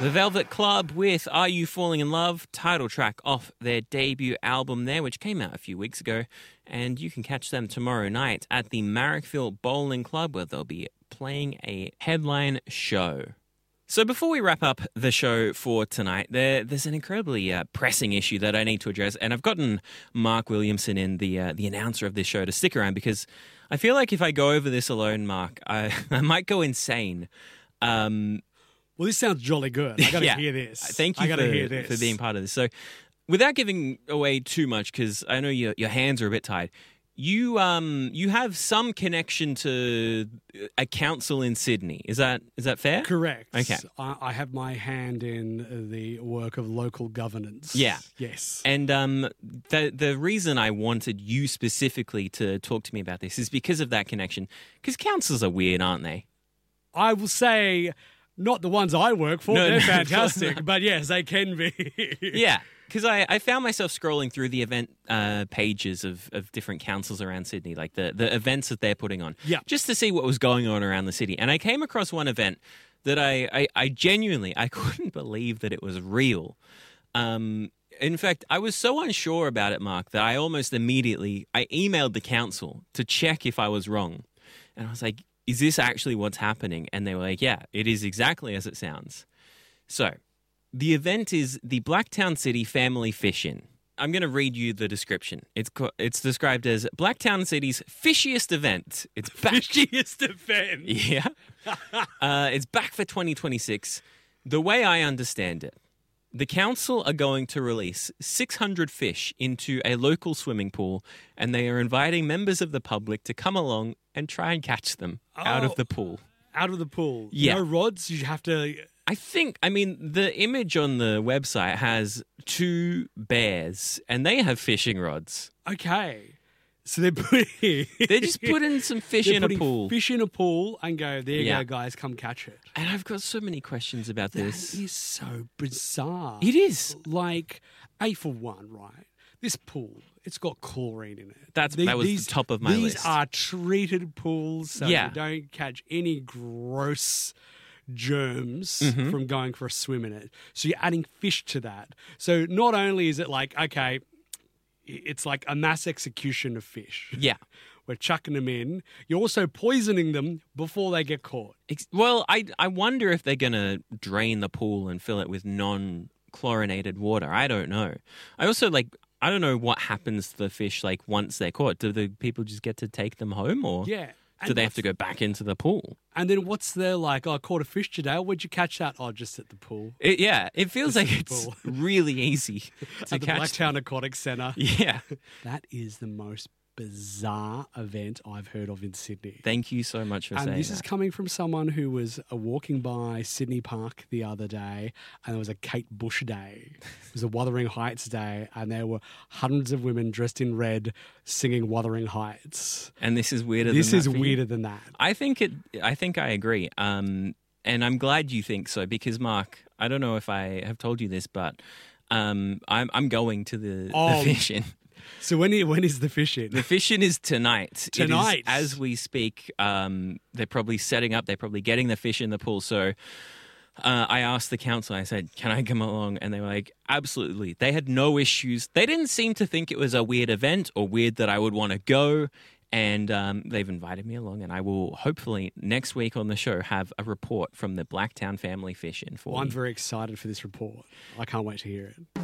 The Velvet Club with Are You Falling in Love, title track off their debut album there, which came out a few weeks ago. And you can catch them tomorrow night at the Marrickville Bowling Club, where they'll be playing a headline show. So before we wrap up the show for tonight, there's an incredibly pressing issue that I need to address. And I've gotten Mark Williamson in, the announcer of this show, to stick around, because I feel like if I go over this alone, Mark, I might go insane. Well, this sounds jolly good. I got to hear this. Thank you for being part of this. So, without giving away too much, because I know your hands are a bit tied, you have some connection to a council in Sydney. Is that fair? Correct. Okay. I have my hand in the work of local governance. Yeah. Yes. And the reason I wanted you specifically to talk to me about this is because of that connection. Because councils are weird, aren't they? I will say, not the ones I work for. They're fantastic. But yes, they can be. Yeah. Because I found myself scrolling through the event pages of different councils around Sydney, like the events that they're putting on, just to see what was going on around the city. And I came across one event that I genuinely, I couldn't believe that it was real. In fact, I was so unsure about it, Mark, that I almost immediately, I emailed the council to check if I was wrong. And I was like, is this actually what's happening? And they were like, yeah, it is exactly as it sounds. So the event is the Blacktown City Family Fish-In. I'm going to read you the description. It's described as Blacktown City's fishiest event. It's back. Fishiest event? Yeah. It's back for 2026. The way I understand it, the council are going to release 600 fish into a local swimming pool, and they are inviting members of the public to come along and try and catch them out of the pool. Out of the pool? Yeah. No rods? You have to... I mean, the image on the website has 2 bears, and they have fishing rods. Okay. So they're just putting some fish in a pool. Fish in a pool and go, there you go, guys, come catch it. And I've got so many questions about this. That is so bizarre. It is. Like, A for one, right? This pool, it's got chlorine in it. That was the top of my list. These are treated pools, so you don't catch any gross germs from going for a swim in it. So you're adding fish to that. So not only is it like, okay, it's like a mass execution of fish. Yeah. We're chucking them in. You're also poisoning them before they get caught. Well, I wonder if they're going to drain the pool and fill it with non-chlorinated water. I don't know. I also, I don't know what happens to the fish, once they're caught. Do the people just get to take them home, or do they have to go back into the pool? And then what's their, I caught a fish today. Where'd you catch that? Oh, just at the pool. It feels like it's really easy to at the catch. Blacktown Aquatic Centre. Yeah. That is the most bizarre event I've heard of in Sydney. Thank you so much for saying that. And this is coming from someone who was walking by Sydney Park the other day, and there was a Kate Bush Day. It was a Wuthering Heights Day, and there were hundreds of women dressed in red singing Wuthering Heights. And this is weirder This than is that. weirder than that. I think I agree. And I'm glad you think so, because Mark, I don't know if I have told you this, but I'm going to the fish-in. So when is the fish-in? The fish-in is tonight. Tonight? As we speak. They're probably setting up. They're probably getting the fish in the pool. So I asked the council, I said, can I come along? And they were like, absolutely. They had no issues. They didn't seem to think it was a weird event or weird that I would want to go. And they've invited me along, and I will hopefully next week on the show have a report from the Blacktown Family Fish-In for you. I'm very excited for this report. I can't wait to hear it.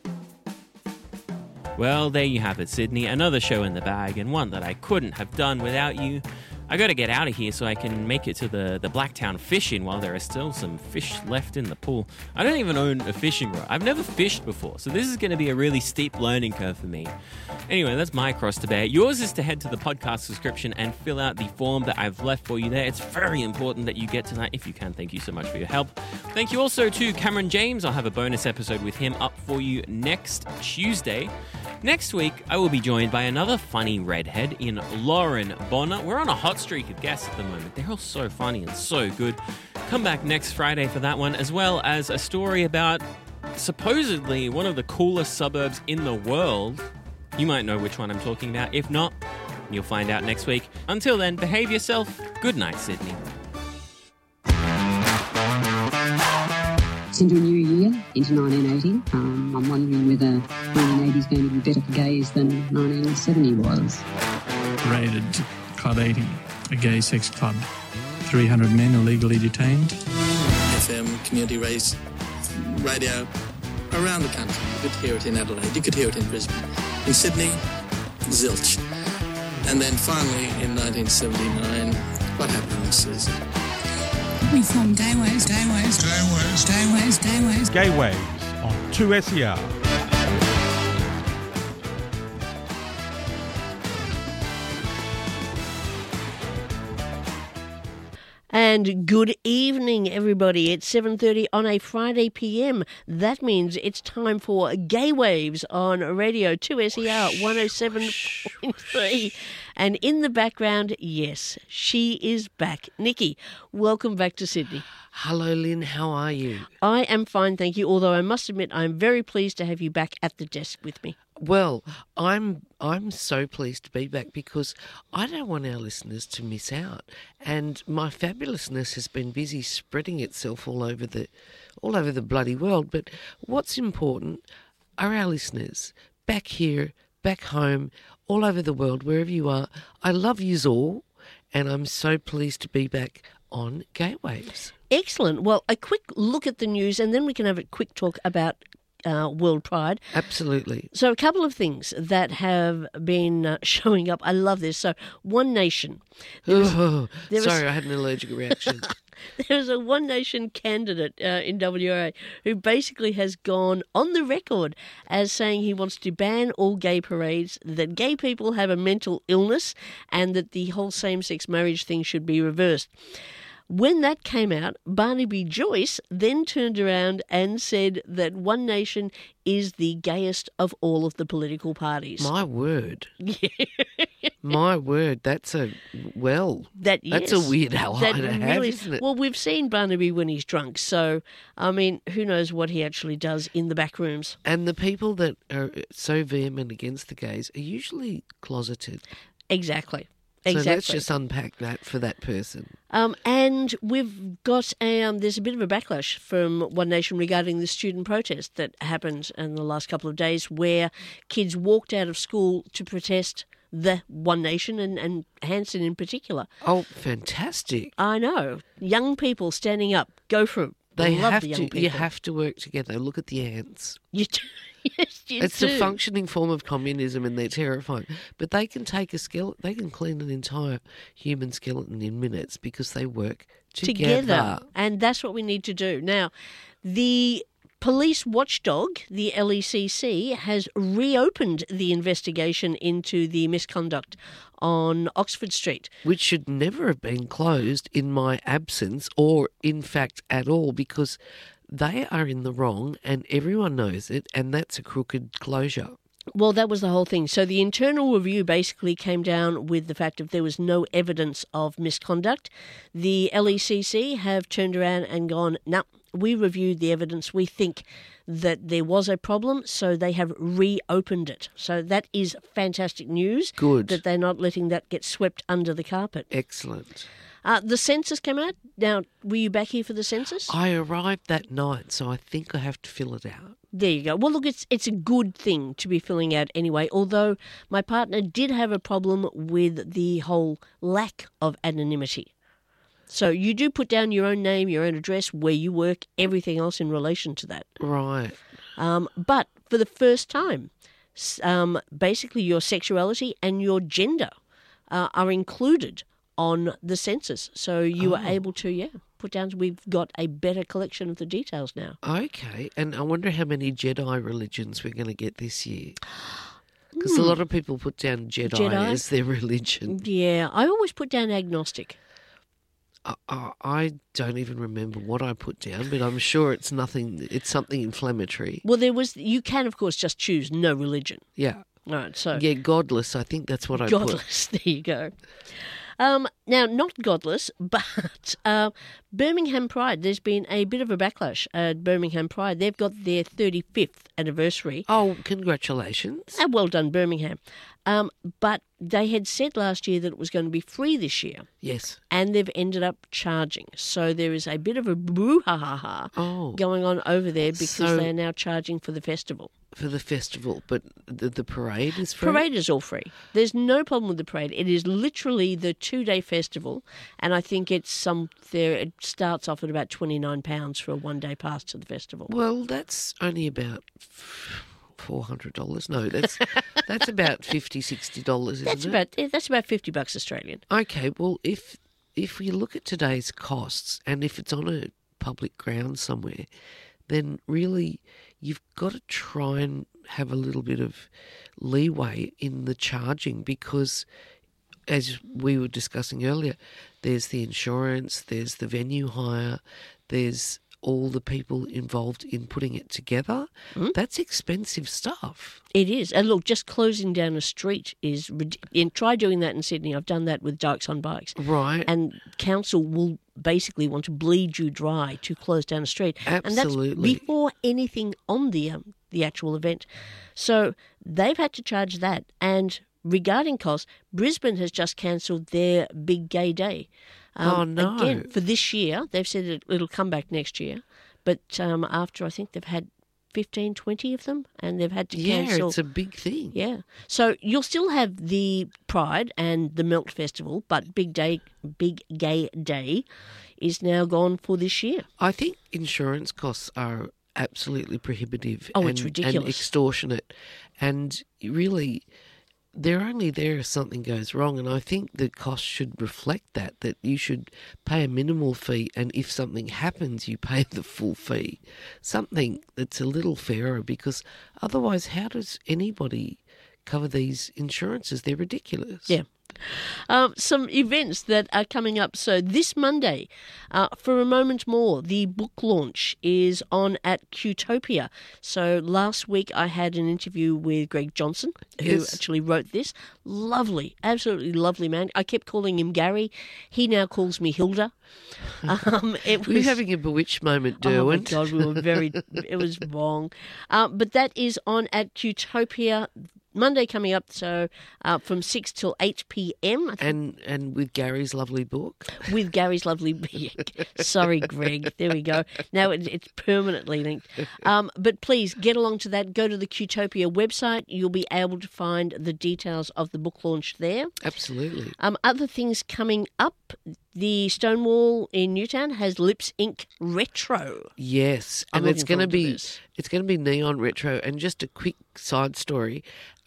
Well, there you have it, Sydney. Another show in the bag, and one that I couldn't have done without you. I got to get out of here so I can make it to the Blacktown Fish-In while there are still some fish left in the pool. I don't even own a fishing rod. I've never fished before, so this is going to be a really steep learning curve for me. Anyway, that's my cross to bear. Yours is to head to the podcast description and fill out the form that I've left for you there. It's very important that you get to that if you can. Thank you so much for your help. Thank you also to Cameron James. I'll have a bonus episode with him up for you next Tuesday. Next week, I will be joined by another funny redhead in Lauren Bonner. We're on a hot streak of guests at the moment. They're all so funny and so good. Come back next Friday for that one, as well as a story about supposedly one of the coolest suburbs in the world. You might know which one I'm talking about. If not, you'll find out next week. Until then, behave yourself. Good night, Sydney. It's into a new year, into 1980. I'm wondering whether 1980 is going to be better for gays than 1970 was. Raided Club 80, a gay sex club. 300 men illegally detained. FM, community radio around the country. You could hear it in Adelaide, you could hear it in Brisbane. In Sydney, zilch. And then finally, in 1979, what happened in Susan? We formed Gay Waves on 2SER. And good evening, everybody. It's 7:30 on a Friday PM. That means it's time for Gay Waves on Radio 2SER 107.3. And in the background, yes, she is back. Nikki, welcome back to Sydney. Hello, Lynn. How are you? I am fine, thank you. Although I must admit, I'm very pleased to have you back at the desk with me. Well, I'm so pleased to be back because I don't want our listeners to miss out. And my fabulousness has been busy spreading itself all over the bloody world. But what's important are our listeners back here, back home, all over the world, wherever you are. I love yous all, and I'm so pleased to be back on Gay Waves. Excellent. Well, a quick look at the news, and then we can have a quick talk about World Pride. Absolutely. So a couple of things that have been showing up. I love this. So One Nation. Sorry, I had an allergic reaction. There's a One Nation candidate in WA who basically has gone on the record as saying he wants to ban all gay parades, that gay people have a mental illness, and that the whole same-sex marriage thing should be reversed. When that came out, Barnaby Joyce then turned around and said that One Nation is the gayest of all of the political parties. My word. My word. That's a weird ally to have, isn't it? Well, we've seen Barnaby when he's drunk, so, I mean, who knows what he actually does in the back rooms. And the people that are so vehement against the gays are usually closeted. Exactly. So let's just unpack that for that person. And we've got there's a bit of a backlash from One Nation regarding the student protest that happened in the last couple of days, where kids walked out of school to protest the One Nation and Hanson in particular. Oh, fantastic. I know. Young people standing up. Go for it. You have to work together. Look at the ants. You do. Yes, you it's do. a functioning form of communism, and they're terrifying. But they can take a skeleton. They can clean an entire human skeleton in minutes because they work together. And that's what we need to do. Now, the police watchdog, the LECC, has reopened the investigation into the misconduct on Oxford Street. Which should never have been closed in my absence, or in fact at all, because they are in the wrong and everyone knows it, and that's a crooked closure. Well, that was the whole thing. So the internal review basically came down with the fact that there was no evidence of misconduct. The LECC have turned around and gone, no, we reviewed the evidence. We think that there was a problem, so they have reopened it. So that is fantastic news. Good. That they're not letting that get swept under the carpet. Excellent. The census came out. Now, were you back here for the census? I arrived that night, so I think I have to fill it out. There you go. Well, look, it's a good thing to be filling out anyway, although my partner did have a problem with the whole lack of anonymity. So you do put down your own name, your own address, where you work, everything else in relation to that. Right. But for the first time, basically your sexuality and your gender are included on the census. So you are able to, put down, we've got a better collection of the details now. Okay, and I wonder how many Jedi religions we're going to get this year. Because a lot of people put down Jedi as their religion. Yeah, I always put down agnostic. I don't even remember what I put down, but I'm sure it's nothing. It's something inflammatory. Well, you can, of course, just choose no religion. Yeah. All right, so... Yeah, godless, I think that's what I put. Godless, there you go. Now, not godless, but Birmingham Pride. There's been a bit of a backlash at Birmingham Pride. They've got their 35th anniversary. Oh, congratulations. Well done, Birmingham. But they had said last year that it was going to be free this year. Yes. And they've ended up charging. So there is a bit of a brouhaha going on over there because they're now charging for the festival. For the festival, but the parade is free? Parade is all free. There's no problem with the parade. It is literally the 2-day festival, and I think it starts off at about £29 for a 1-day pass to the festival. Well, that's only about $400. No, that's about $50, $60, isn't it? That's about $50 Australian. Okay, well, if we look at today's costs, and if it's on a public ground somewhere, then really you've got to try and have a little bit of leeway in the charging because, as we were discussing earlier, there's the insurance, there's the venue hire, there's all the people involved in putting it together. That's expensive stuff. It is. And look, just closing down a street is ridiculous. Try doing that in Sydney. I've done that with Dykes on Bikes. Right. And council will basically want to bleed you dry to close down a street. Absolutely. And that's before anything on the actual event. So they've had to charge that. And regarding costs, Brisbane has just cancelled their big gay day. Oh, no. Again, for this year, they've said it'll come back next year. But after, I think they've had 15, 20 of them, and they've had to cancel. Yeah, it's a big thing. Yeah. So you'll still have the Pride and the Melt Festival, but Big Gay Day is now gone for this year. I think insurance costs are absolutely prohibitive. Oh, it's ridiculous. And extortionate. And really, they're only there if something goes wrong, and I think the cost should reflect that you should pay a minimal fee, and if something happens, you pay the full fee. Something that's a little fairer, because otherwise how does anybody cover these insurances? They're ridiculous. Yeah. Some events that are coming up. So this Monday, for a moment more, the book launch is on at Qtopia. So last week I had an interview with Greg Johnson, who actually wrote this. Lovely, absolutely lovely man. I kept calling him Gary. He now calls me Hilda. We're having a bewitched moment, Derwent. Oh my God, we were it was wrong. But that is on at Qtopia Monday coming up, so from 6 till 8 p.m. And with Gary's lovely book. With Gary's lovely book. Sorry, Greg. There we go. Now it's permanently linked. But please get along to that. Go to the Qtopia website. You'll be able to find the details of the book launch there. Absolutely. Other things coming up. The Stonewall in Newtown has Lips Inc. Retro. Yes, and it's going to be neon retro. And just a quick side story.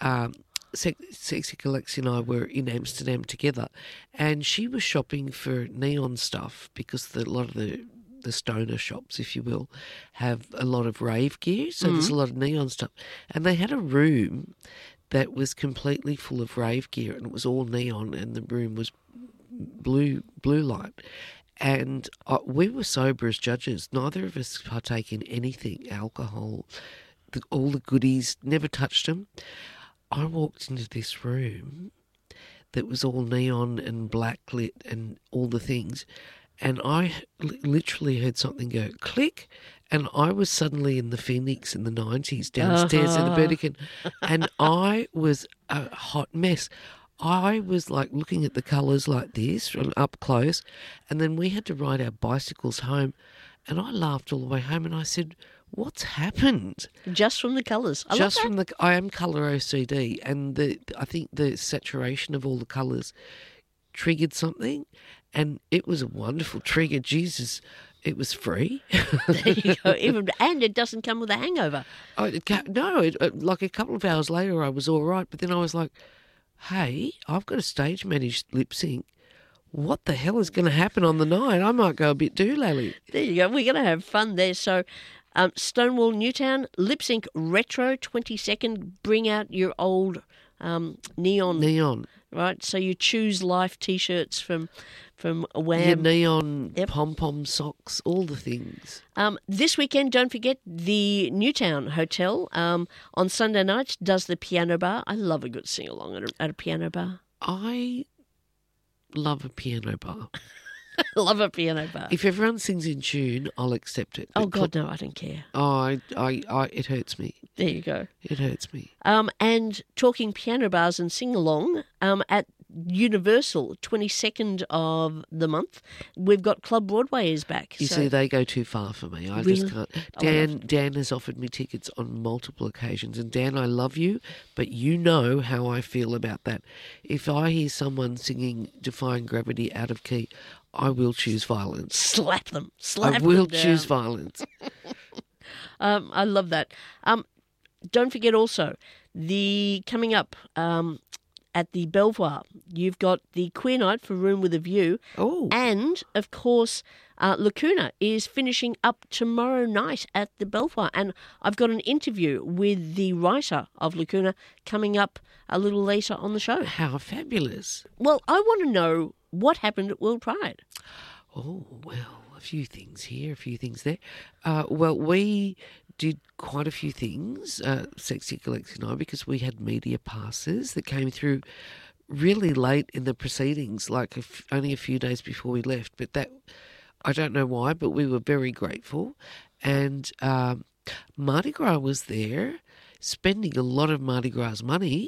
Sexy Galaxy and I were in Amsterdam together, and she was shopping for neon stuff because a lot of the stoner shops, if you will, have a lot of rave gear. So there's a lot of neon stuff, and they had a room that was completely full of rave gear, and it was all neon, and the room was blue light. And we were sober as judges. Neither of us partake in anything, alcohol, all the goodies, never touched them. I walked into this room that was all neon and black lit and all the things, and I literally heard something go click, and I was suddenly in the Phoenix in the 90s downstairs in the Burdekin, and I was a hot mess. I was like looking at the colours like this from up close, and then we had to ride our bicycles home, and I laughed all the way home, and I said, what's happened? Just from the colours. I am colour OCD, and I think the saturation of all the colours triggered something, and it was a wonderful trigger. Jesus, it was free. There you go. And it doesn't come with a hangover. Like a couple of hours later I was all right, but then I was like, hey, I've got a stage managed lip sync. What the hell is going to happen on the night? I might go a bit doolally. There you go. We're going to have fun there. So Stonewall Newtown, Lip Sync Retro 22nd. Bring out your old neon. Right? So you choose Life T-shirts from Wham. Your neon pom-pom socks, all the things. This weekend, don't forget, the Newtown Hotel on Sunday nights does the piano bar. I love a good sing-along at a piano bar. I love a piano bar. Love a piano bar. If everyone sings in tune, I'll accept it. Oh, God, no, I don't care. Oh, it hurts me. There you go. It hurts me. And talking piano bars and sing-along, at Universal, 22nd of the month, we've got Club Broadway is back. You see, they go too far for me. I just can't. Dan has offered me tickets on multiple occasions. And Dan, I love you, but you know how I feel about that. If I hear someone singing Defying Gravity out of key, I will choose violence. Slap them. Slap them I will down. choose violence. I love that. Don't forget also, coming up at the Belvoir, you've got the Queer Night for Room with a View. Oh. And, of course, Lacuna is finishing up tomorrow night at the Belvoir. And I've got an interview with the writer of Lacuna coming up a little later on the show. How fabulous. Well, I want to know what happened at World Pride. Oh, well, a few things here, a few things there. Well, we did quite a few things, Sexy Collection and I, because we had media passes that came through really late in the proceedings, like only a few days before we left. But that, I don't know why, but we were very grateful. And Mardi Gras was there, spending a lot of Mardi Gras money.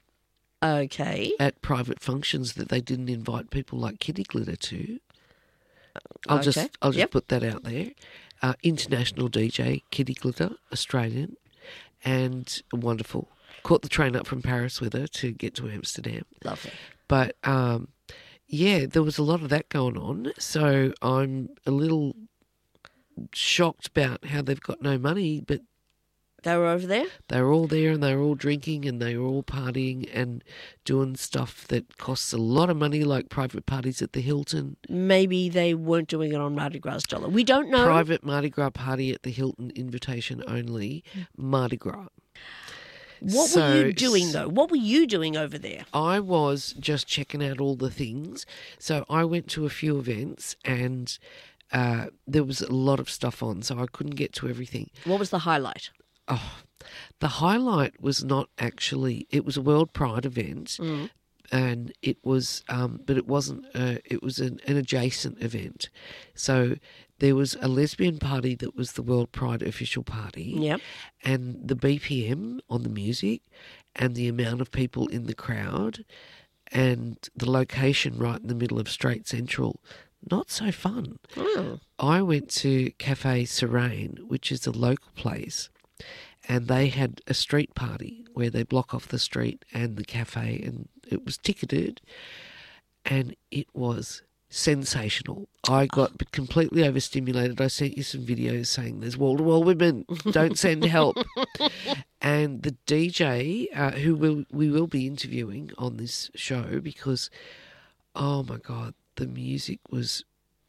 Okay. At private functions that they didn't invite people like Kitty Glitter to. I'll just put that out there. International DJ Kitty Glitter, Australian, and wonderful. Caught the train up from Paris with her to get to Amsterdam. Lovely. But there was a lot of that going on. So I'm a little shocked about how they've got no money, but they were over there? They were all there and they were all drinking and they were all partying and doing stuff that costs a lot of money, like private parties at the Hilton. Maybe they weren't doing it on Mardi Gras dollar. We don't know. Private Mardi Gras party at the Hilton, invitation only, Mardi Gras. What were you doing, though? What were you doing over there? I was just checking out all the things. So I went to a few events and there was a lot of stuff on, so I couldn't get to everything. What was the highlight? Oh, the highlight was not actually, it was a World Pride event and it was, but it wasn't, it was an adjacent event. So there was a lesbian party that was the World Pride official party. Yep. And the BPM on the music and the amount of people in the crowd and the location right in the middle of Strait Central, not so fun. Oh. I went to Cafe Serene, which is a local place, and they had a street party where they block off the street and the cafe, and it was ticketed, and it was sensational. I got completely overstimulated. I sent you some videos saying there's wall-to-wall women, don't send help. And the DJ, who we will be interviewing on this show, because, oh my God, the music was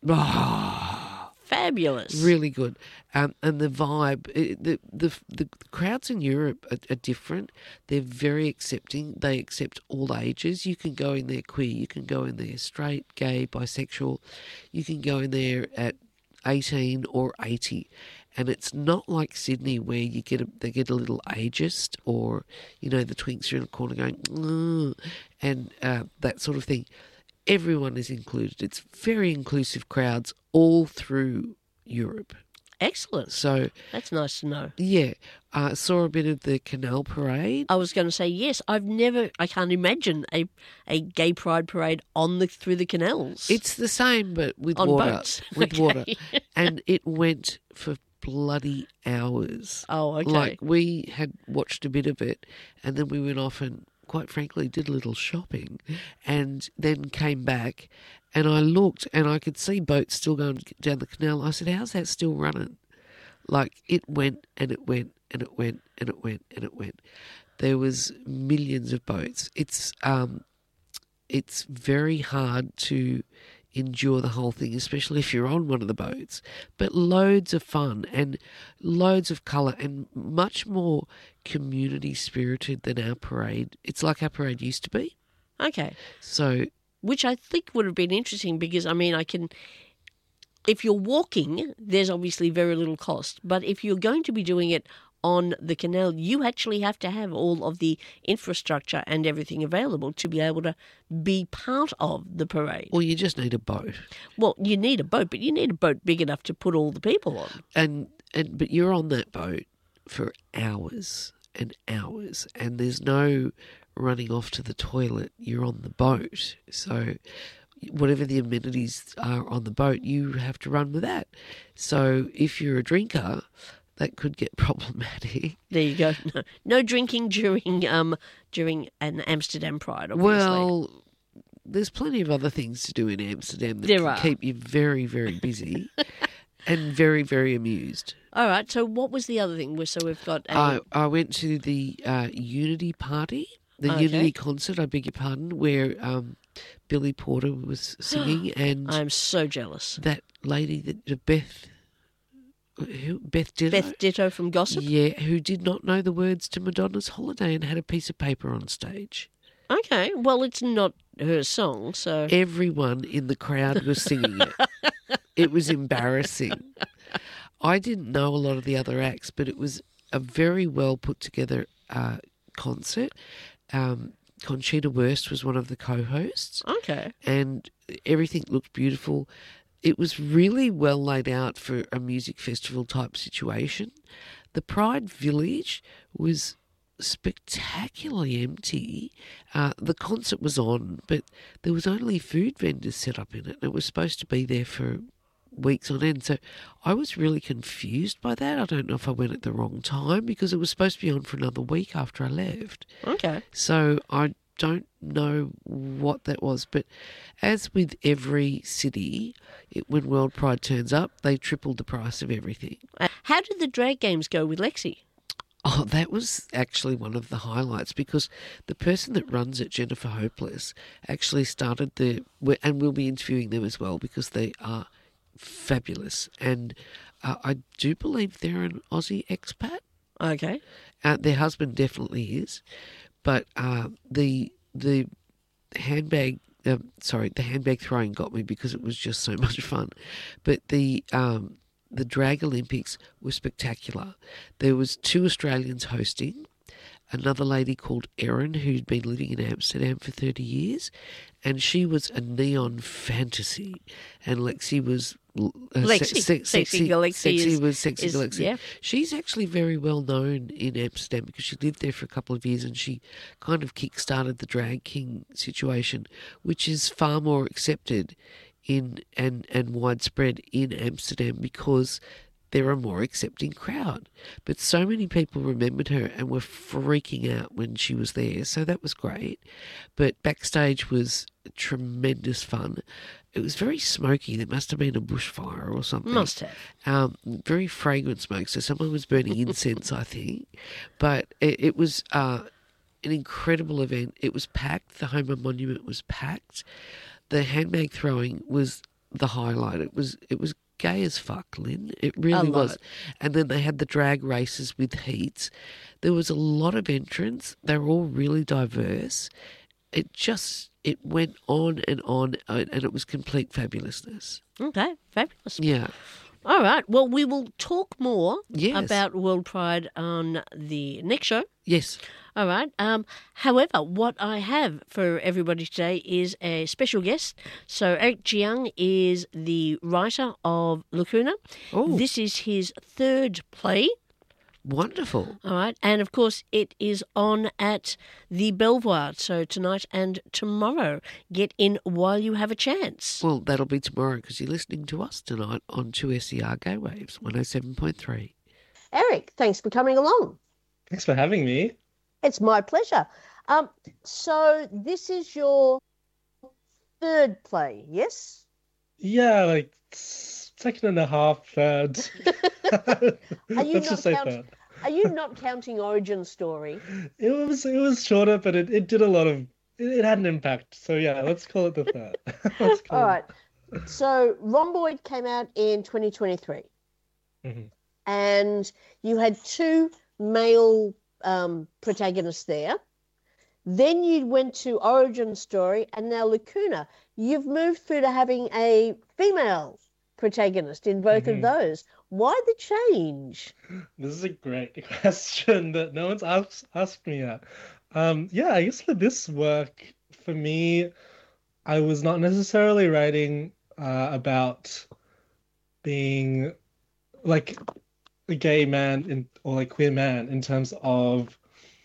fabulous, really good, and the vibe. The crowds in Europe are different. They're very accepting. They accept all ages. You can go in there queer. You can go in there straight, gay, bisexual. You can go in there at 18 or 80. And it's not like Sydney where they get a little ageist, or the twinks are in a corner going and that sort of thing. Everyone is included. It's very inclusive crowds all through Europe. Excellent. So that's nice to know. Yeah. Saw a bit of the Canal Parade. I was going to say, yes, I can't imagine a gay pride parade through the canals. It's the same, but with on water. Boats. With okay. water. And it went for bloody hours. Oh, okay. Like, we had watched a bit of it, and then we went off and, quite frankly, did a little shopping, and then came back, and I looked, and I could see boats still going down the canal. I said, how's that still running? Like, it went, and it went, and it went, and it went, and it went. There was millions of boats. It's very hard to endure the whole thing, especially if you're on one of the boats. But loads of fun and loads of colour and much more community spirited than our parade. It's like our parade used to be. Okay. So, which I think would have been interesting because, if you're walking, there's obviously very little cost. But if you're going to be doing it on the canal, you actually have to have all of the infrastructure and everything available to be able to be part of the parade. Well, you just need a boat. Well, you need a boat, but you need a boat big enough to put all the people on. But you're on that boat for hours and hours, and there's no running off to the toilet. You're on the boat, so whatever the amenities are on the boat, you have to run with that. So if you're a drinker, that could get problematic. There you go. No drinking during an Amsterdam Pride, obviously. Well, there's plenty of other things to do in Amsterdam that can keep you very, very busy and very, very amused. All right, so what was the other thing? So we've got I went to the Unity party, the Unity concert, I beg your pardon, where Billy Porter was singing. And I'm so jealous. That lady, Beth Ditto? Beth Ditto from Gossip? Yeah, who did not know the words to Madonna's Holiday and had a piece of paper on stage. Okay, well, it's not her song, so... Everyone in the crowd was singing it. It was embarrassing. I didn't know a lot of the other acts, but it was a very well put together concert. Conchita Wurst was one of the co-hosts. Okay. And everything looked beautiful. It was really well laid out for a music festival type situation. The Pride Village was spectacularly empty. The concert was on, but there was only food vendors set up in it. It was supposed to be there for weeks on end. So I was really confused by that. I don't know if I went at the wrong time because it was supposed to be on for another week after I left. Okay. So I don't know what that was. But as with every city, when World Pride turns up, they tripled the price of everything. How did the drag games go with Lexi? Oh, that was actually one of the highlights because the person that runs it, Jennifer Hopeless, actually started and we'll be interviewing them as well because they are fabulous. And I do believe they're an Aussie expat. Okay. Their husband definitely is. But the handbag, the handbag throwing got me because it was just so much fun. But the Drag Olympics were spectacular. There was 2 Australians hosting, another lady called Erin who'd been living in Amsterdam for 30 years, and she was a neon fantasy, and Lexi was Sexy Lexi. Yeah. She's actually very well known in Amsterdam because she lived there for a couple of years and she kind of kick-started the Drag King situation, which is far more accepted and widespread in Amsterdam because they're a more accepting crowd. But so many people remembered her and were freaking out when she was there, so that was great. But backstage was tremendous fun. It was very smoky. There must have been a bushfire or something. Must have. Very fragrant smoke, so someone was burning incense, I think. But it was an incredible event. It was packed. The Homer Monument was packed. The handbag throwing was the highlight. It was gay as fuck, Lynn. It really was. And then they had the drag races with heats. There was a lot of entrants. They were all really diverse. It went on, and it was complete fabulousness. Okay, fabulous. Yeah. All right. Well, we will talk more Yes. about World Pride on the next show. Yes. All right. However, what I have for everybody today is a special guest. So Eric Jiang is the writer of Lacuna. Oh. This is his 3rd play. Wonderful. All right. And, of course, it is on at the Belvoir. So tonight and tomorrow. Get in while you have a chance. Well, that'll be tomorrow because you're listening to us tonight on 2SER Gay Waves 107.3. Eric, thanks for coming along. Thanks for having me. It's my pleasure. So this is your 3rd play, yes? Yeah, like second and a half, third. Let's just say third. Are you not counting Origin Story? It was shorter, but it did a lot of. It had an impact. So yeah, let's call it the third. All right. So Rhomboid came out in 2023, and you had 2 male protagonists there. Then you went to Origin Story, and now Lacuna. You've moved through to having a female protagonist in both of those. Why the change? This is a great question that no one's asked me yet. Yeah, I guess for this work, for me, I was not necessarily writing about being like a gay man or like queer man in terms of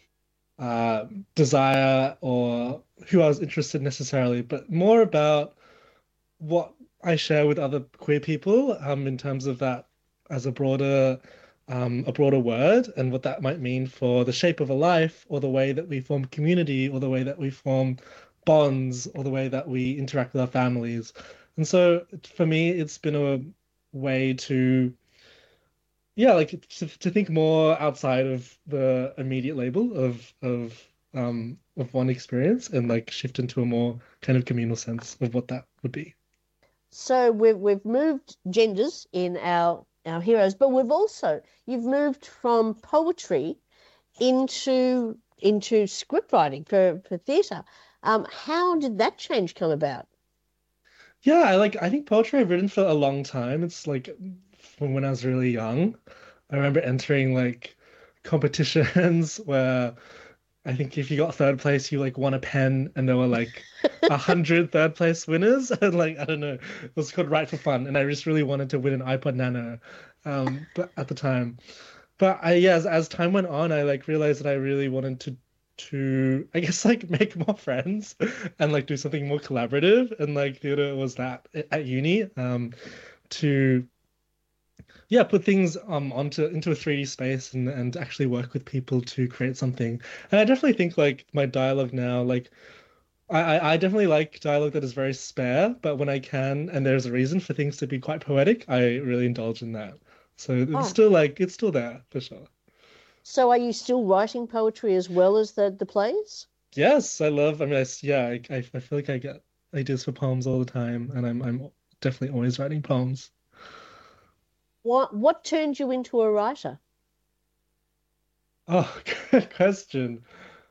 desire or who I was interested necessarily, but more about what I share with other queer people in terms of that as a broader word and what that might mean for the shape of a life or the way that we form community or the way that we form bonds or the way that we interact with our families. And so for me, it's been a way to, yeah, like to think more outside of the immediate label of one experience and like shift into a more kind of communal sense of what that would be. So we've moved genders in our heroes, but you've moved from poetry into script writing for theatre. How did that change come about? Yeah, I think poetry I've written for a long time. It's like from when I was really young. I remember entering like competitions where I think if you got third place, you like won a pen, and there were like 100 third place winners, and like I don't know, it was called Write for Fun, and I just really wanted to win an iPod Nano, but at the time, as time went on, I like realized that I really wanted to I guess like make more friends and like do something more collaborative, and like theater was that at uni, to put things into a 3D space and actually work with people to create something. And I definitely think like my dialogue now, like I definitely like dialogue that is very spare, but when I can and there's a reason for things to be quite poetic, I really indulge in that. So it's still there for sure. So are you still writing poetry as well as the plays? Yes, I feel like I get ideas for poems all the time, and I'm definitely always writing poems. What turned you into a writer? Oh, good question.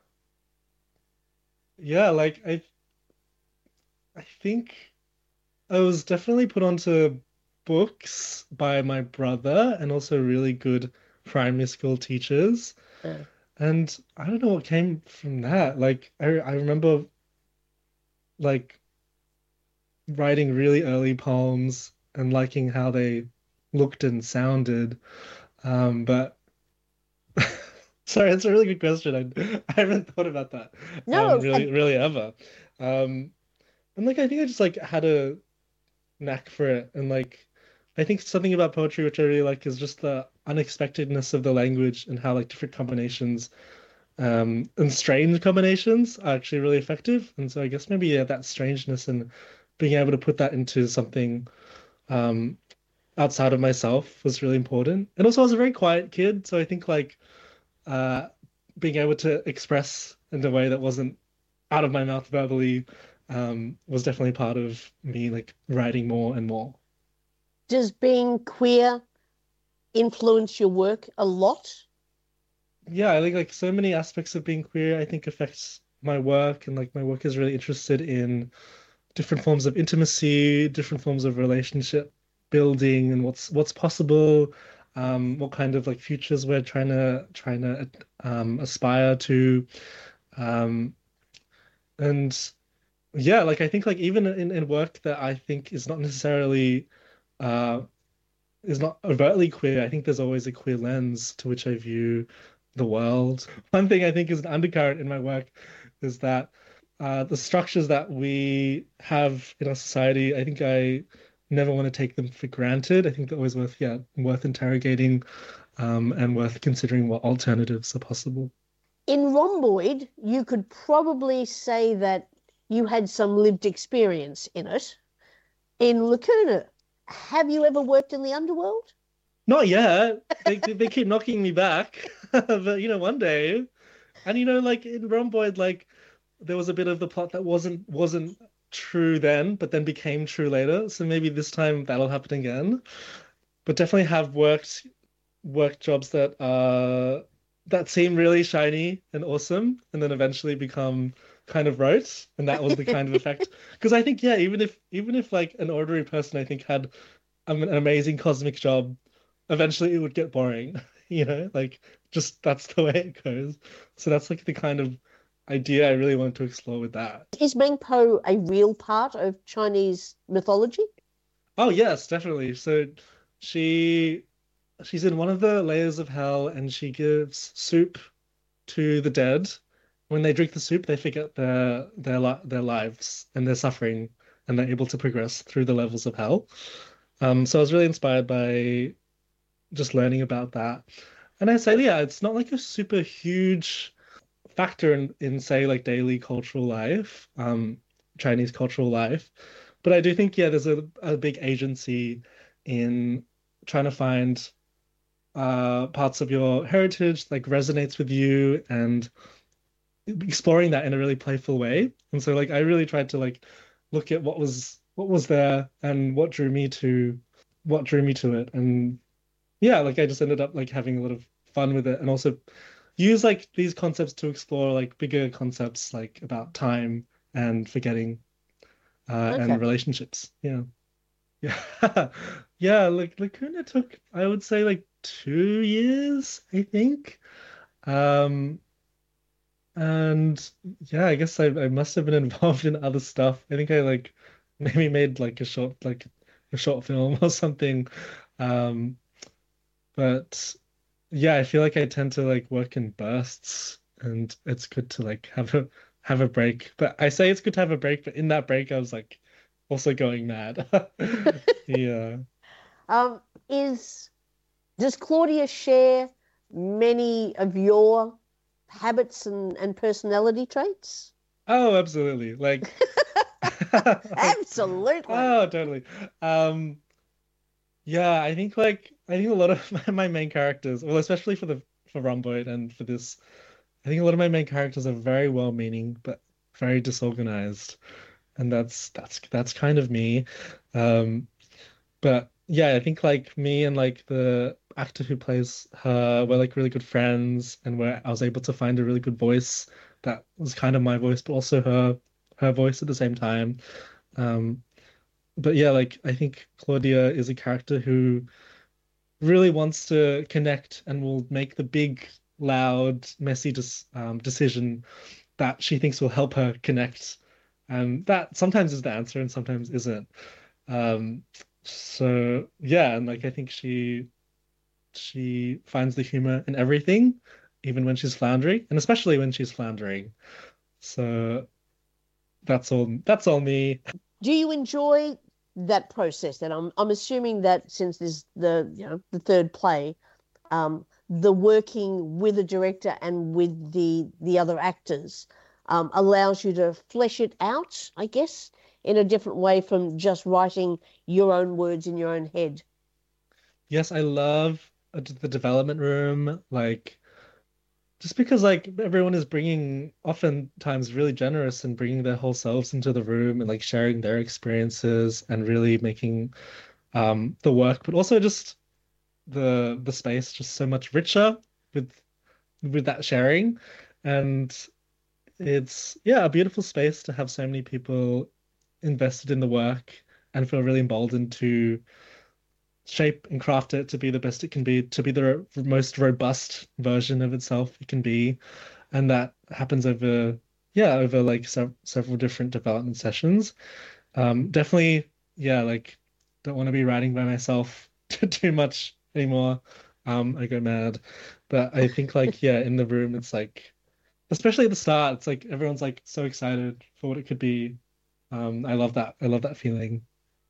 Yeah, like I think I was definitely put onto books by my brother and also really good primary school teachers. Yeah. And I don't know what came from that. Like I remember like writing really early poems and liking how they looked and sounded. But sorry, it's a really good question. I haven't thought about that really ever. And like I think I just like had a knack for it, and like I think something about poetry which I really like is just the unexpectedness of the language and how like different combinations and strange combinations are actually really effective. And so I guess maybe that strangeness and being able to put that into something outside of myself was really important. And also I was a very quiet kid, so I think like being able to express in a way that wasn't out of my mouth verbally was definitely part of me like writing more and more. Does being queer influence your work a lot? Yeah, I think like so many aspects of being queer I think affects my work, and like my work is really interested in different forms of intimacy, different forms of relationship building, and what's possible, what kind of like futures we're trying to aspire to, and yeah, like I think like even in work that I think is not necessarily is not overtly queer, I think there's always a queer lens to which I view the world. One thing I think is an undercurrent in my work is that the structures that we have in our society, I think I never want to take them for granted. I think they're always worth interrogating, and worth considering what alternatives are possible. In Rhomboid, you could probably say that you had some lived experience in it. In Lacuna, have you ever worked in the underworld? Not yet. They keep knocking me back, but one day. And like in Rhomboid, like there was a bit of the plot that wasn't true then, but then became true later. So maybe this time that'll happen again. But definitely have worked jobs that seem really shiny and awesome, and then eventually become kind of rote, and that was the kind of effect. Because I think even if like an ordinary person I think had an amazing cosmic job eventually it would get boring, like just that's the way it goes. So that's like the kind of idea I really want to explore with that. Is Meng Po a real part of Chinese mythology? Oh yes, definitely. So she's in one of the layers of hell, and she gives soup to the dead. When they drink the soup, they forget their lives and their suffering, and they're able to progress through the levels of hell. So I was really inspired by just learning about that. And I say, yeah, it's not like a super huge factor in say like daily cultural life, Chinese cultural life. But I do think, yeah, there's a big agency in trying to find parts of your heritage like resonates with you and exploring that in a really playful way. And so like I really tried to like look at what was there and what drew me to it. And yeah, like I just ended up like having a lot of fun with it, and also use like these concepts to explore like bigger concepts like about time and forgetting and relationships. Yeah. Yeah, like Lacuna took, I would say, like 2 years, I think. And yeah, I guess I must have been involved in other stuff. I think I like maybe made like a short film or something. But yeah, I feel like I tend to like work in bursts, and it's good to like have a break. But I say it's good to have a break, but in that break I was like also going mad. Yeah. Does Claudia share many of your habits and personality traits? Oh, absolutely. Like absolutely. Oh, totally. Yeah, I think a lot of my main characters, well, especially for Rhomboid and for this, I think a lot of my main characters are very well-meaning but very disorganized, and that's kind of me. But yeah, I think like me and like the actor who plays her were like really good friends, and where I was able to find a really good voice that was kind of my voice, but also her voice at the same time. But yeah, like I think Claudia is a character who really wants to connect and will make the big, loud, messy decision that she thinks will help her connect. And that sometimes is the answer and sometimes isn't. So yeah, and like I think she finds the humor in everything, even when she's floundering, and especially when she's floundering. So that's all me. Do you enjoy that process? And I'm assuming that since there's the third play, the working with the director and with the other actors allows you to flesh it out, I guess, in a different way from just writing your own words in your own head. Yes, I love the development room, like just because like everyone is bringing, oftentimes really generous and bringing their whole selves into the room and like sharing their experiences and really making the work, but also just the space just so much richer with that sharing. And it's a beautiful space to have so many people invested in the work and feel really emboldened to shape and craft it to be the best it can be, to be the most robust version of itself it can be. And that happens over like several different development sessions. Definitely, like don't want to be writing by myself too much anymore. I go mad. But I think like in the room it's like, especially at the start, it's like everyone's like so excited for what it could be. I love that feeling.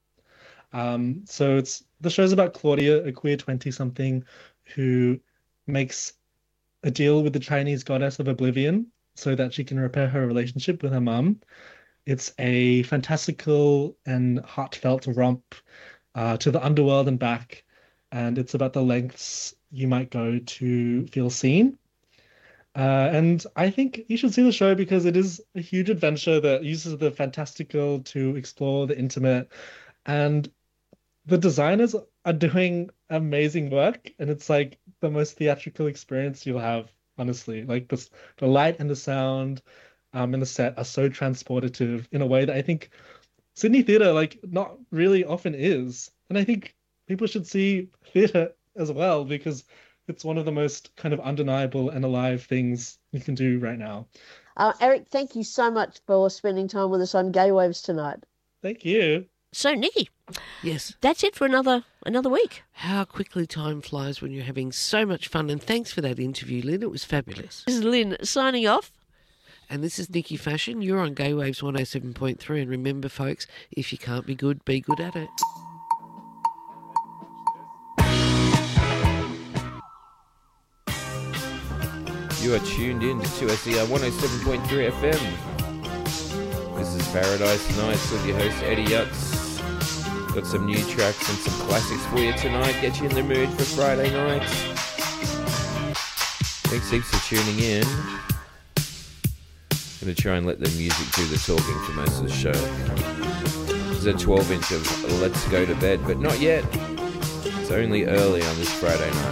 So the show's about Claudia, a queer 20-something who makes a deal with the Chinese goddess of oblivion so that she can repair her relationship with her mum. It's a fantastical and heartfelt romp to the underworld and back, and it's about the lengths you might go to feel seen. And I think you should see the show because it is a huge adventure that uses the fantastical to explore the intimate, and the designers are doing amazing work, and it's like the most theatrical experience you'll have, honestly. Like the light and the sound and the set are so transportative in a way that I think Sydney theatre like not really often is. And I think people should see theatre as well, because it's one of the most kind of undeniable and alive things you can do right now. Eric, thank you so much for spending time with us on Gay Waves tonight. Thank you. So, Nikki. Yes. That's it for another week. How quickly time flies when you're having so much fun, and thanks for that interview, Lynn. It was fabulous. This is Lynn signing off. And this is Nikki Fashion. You're on Gay Waves 107.3, and remember, folks, if you can't be good at it. You are tuned in to 2SER 107.3 FM. This is Paradise Nights with your host Eddie Yutz. Got some new tracks and some classics for you tonight. Get you in the mood for Friday night. Thanks heaps for tuning in. I'm going to try and let the music do the talking for most of the show. There's a 12-inch of Let's Go to Bed, but not yet. It's only early on this Friday night.